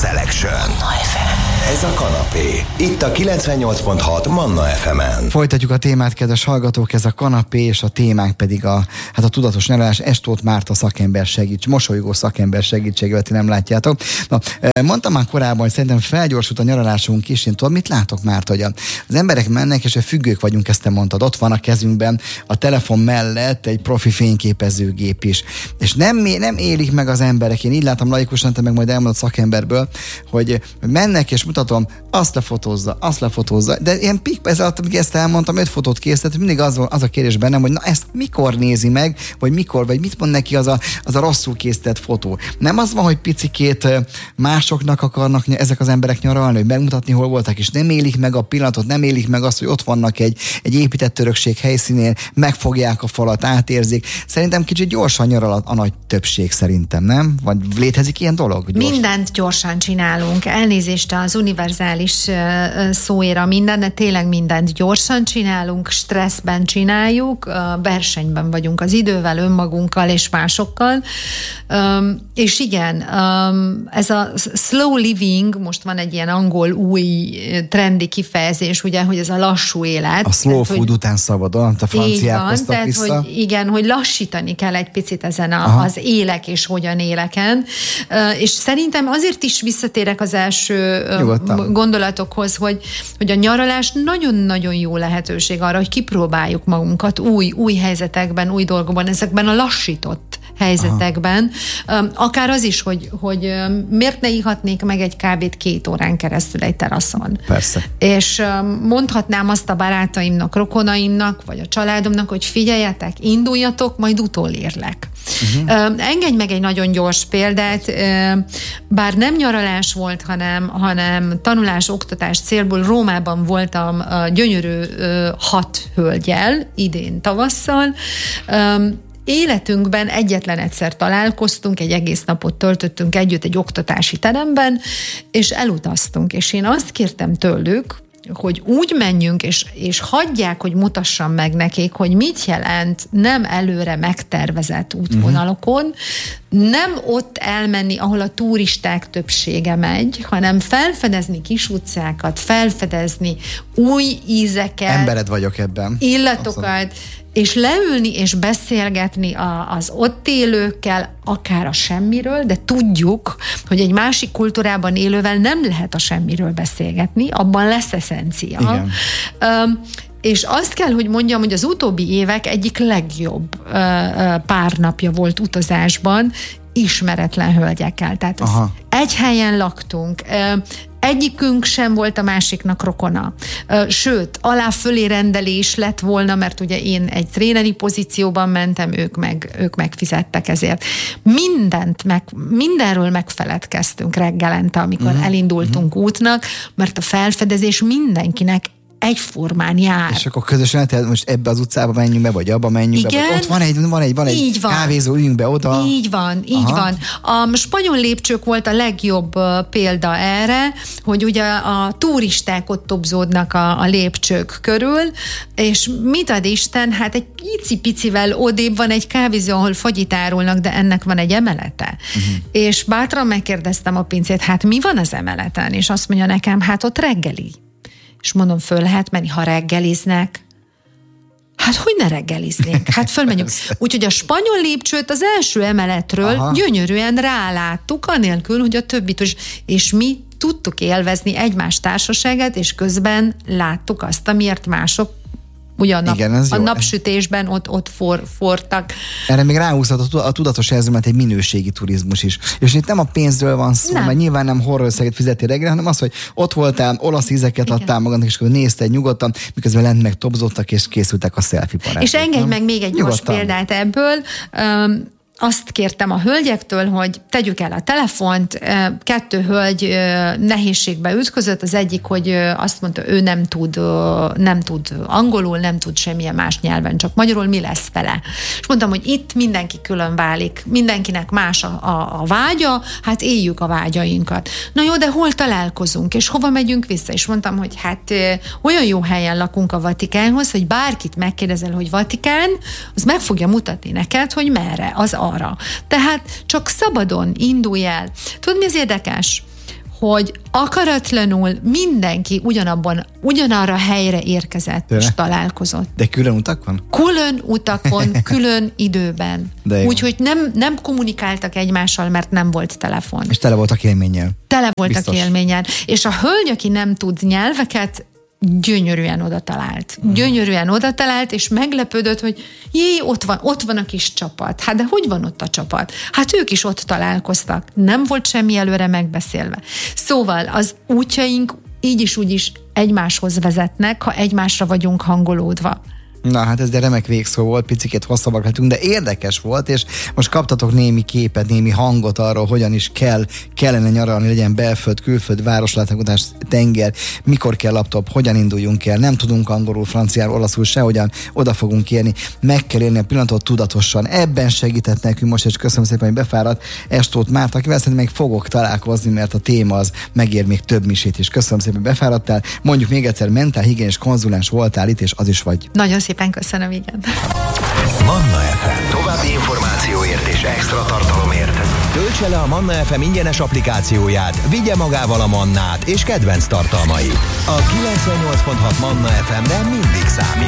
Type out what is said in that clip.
Selection. Manna FM. Ez a kanapé. Itt a 98.6 Manna FM-en. Folytatjuk a témát, kedves hallgatók, ez a kanapé, és a témánk pedig a tudatos nyaralás. Estóth Márta szakember mosolygó szakember segítségével, ti nem látjátok. Na, mondtam már korábban, hogy szerintem felgyorsult a nyaralásunk is. Én tudom, mit látok, Márta, hogy az emberek mennek, és függők vagyunk, ezt te mondtad. Ott van a kezünkben a telefon mellett egy profi fényképezőgép is. És nem élik meg az emberek. Én így látom laikusan, te meg majd elmondod szakemberből, hogy mennek és mutatom, azt lefotózza. De ilyen ez alatt, amíg ezt elmondtam, 5 fotót készített, mindig az a kérdés bennem, hogy na ezt mikor nézi meg, vagy mit mond neki az a rosszul készített fotó. Nem az van, hogy picikét másoknak akarnak ezek az emberek nyaralni, hogy megmutatni, hol voltak, és nem élik meg a pillanatot, nem élik meg azt, hogy ott vannak egy épített örökség helyszínén, megfogják a falat, átérzik. Szerintem kicsit gyorsan nyaral a nagy többség, szerintem, nem? Vagy létezik ilyen dolog? Mindent gyorsan csinálunk. Elnézést az univerzális szóéra minden, de tényleg mindent gyorsan csinálunk, stresszben csináljuk, versenyben vagyunk az idővel, önmagunkkal és másokkal. És igen, ez a slow living, most van egy ilyen angol új trendi kifejezés, ugye, hogy ez a lassú élet. A slow food után szabadon, a franciák hoztak vissza. Hogy igen, hogy lassítani kell egy picit ezen az élek és hogyan éleken. És szerintem azért is visszatérek az első gondolatokhoz, hogy a nyaralás nagyon-nagyon jó lehetőség arra, hogy kipróbáljuk magunkat új helyzetekben, új dolgokban, ezekben a lassított helyzetekben. Akár az is, hogy miért ne ihatnék meg egy kávét 2 órán keresztül egy teraszon. Persze. És mondhatnám azt a barátaimnak, rokonaimnak, vagy a családomnak, hogy figyeljetek, induljatok, majd utolérlek. Engedj meg egy nagyon gyors példát, bár nem nyaralás volt, hanem tanulás, oktatás célból Rómában voltam gyönyörű 6 hölgyel, idén tavasszal. Életünkben egyetlen egyszer találkoztunk, egy egész napot töltöttünk együtt egy oktatási teremben, és elutaztunk, és én azt kértem tőlük, hogy úgy menjünk, és hagyják, hogy mutassam meg nekik, hogy mit jelent nem előre megtervezett útvonalokon, nem ott elmenni, ahol a turisták többsége megy, hanem felfedezni kis utcákat, felfedezni új ízeket. Embered vagyok ebben. Illatokat, abszolút. És leülni és beszélgetni az ott élőkkel, akár a semmiről, de tudjuk, hogy egy másik kultúrában élővel nem lehet a semmiről beszélgetni, abban lesz eszencia. Igen. És azt kell, hogy mondjam, hogy az utóbbi évek egyik legjobb pár napja volt utazásban, ismeretlen hölgyekkel. Tehát egy helyen laktunk, egyikünk sem volt a másiknak rokona. Sőt, alá-fölé rendelés lett volna, mert ugye én egy tréneri pozícióban mentem, ők megfizettek ezért. Mindenről megfeledkeztünk reggelente, amikor elindultunk útnak, mert a felfedezés mindenkinek egyformán jár. És akkor közösen, tehát most ebbe az utcába menjünk be, vagy abba menjünk be, vagy ott van egy kávézó, üljünk be oda. Így van. A spanyol lépcsők volt a legjobb példa erre, hogy ugye a turisták ott tobzódnak a lépcsők körül, és mit ad Isten, hát egy picivel odébb van egy kávézó, ahol fagyit árulnak, de ennek van egy emelete. És bátran megkérdeztem a pincét, hát mi van az emeleten? És azt mondja nekem, hát ott reggeli. És mondom, föl lehet menni, ha reggeliznek. Hát hogy ne reggeliznénk? Hát fölmenjünk. Úgyhogy a spanyol lépcsőt az első emeletről gyönyörűen ráláttuk, anélkül, hogy a többit és mi tudtuk élvezni egymás társaságát, és közben láttuk azt, amiért mások ugyan a napsütésben ott fortak. Erre még ráhúzhat a tudatos jelzőmet egy minőségi turizmus is. És itt nem a pénzről van szó, mert nyilván nem horrorösszeget fizeti reggel, hanem az, hogy ott voltál, olasz ízeket adtál magadnak, és akkor nézted nyugodtan, miközben lent meg tobzottak, és készültek a selfie parátok. És engedj meg még egy gyors példát ebből. Azt kértem a hölgyektől, hogy tegyük el a telefont, 2 hölgy nehézségbe ütközött, az egyik, hogy azt mondta, ő nem tud angolul, nem tud semmilyen más nyelven, csak magyarul, mi lesz vele. És mondtam, hogy itt mindenki külön válik, mindenkinek más a vágya, hát éljük a vágyainkat. Na jó, de hol találkozunk, és hova megyünk vissza? És mondtam, hogy hát olyan jó helyen lakunk a Vatikánhoz, hogy bárkit megkérdezel, hogy Vatikán, az meg fogja mutatni neked, hogy merre, az arra. Tehát csak szabadon indulj el. Tudod, mi az érdekes? hogy akaratlanul mindenki ugyanarra a helyre érkezett és találkozott. De külön utakon? Külön utakon, külön időben. Úgyhogy nem kommunikáltak egymással, mert nem volt telefon. És tele voltak élménnyel. Tele voltak élménnyel. És a hölgy, aki nem tud nyelveket, gyönyörűen oda talált, és meglepődött, hogy ott van a kis csapat. Hát de hogy van ott a csapat? Hát ők is ott találkoztak. Nem volt semmi előre megbeszélve. Szóval az útjaink így is úgy is egymáshoz vezetnek, ha egymásra vagyunk hangolódva. Na hát ez de remek végszó volt, picikét hosszabbak lettünk, de érdekes volt, és most kaptatok némi képet, némi hangot arról, hogyan is kellene nyaralni, legyen belföld, külföld, városlátogatás, tenger, mikor kell laptop, hogyan induljunk el, nem tudunk angolul, franciául, olaszul sehogyan, oda fogunk érni, meg kell élni a pillanatot tudatosan. Ebben segített nekünk most, és köszönöm szépen, hogy befáradt Estóth Márta, akivel szerintem még fogok találkozni, mert a téma az megér még több misét is. Köszönöm szépen, hogy befáradtál. Mondjuk még egyszer, mentálhigiénés konzulens voltál itt, és az is vagy. Nagyon szépen köszönöm, igen. Manna FM. További információért és extra tartalomért töltse le a Manna FM ingyenes applikációját, vigye magával a Mannát és kedvenc tartalmait. A 98.6 Manna FM-ben mindig számít.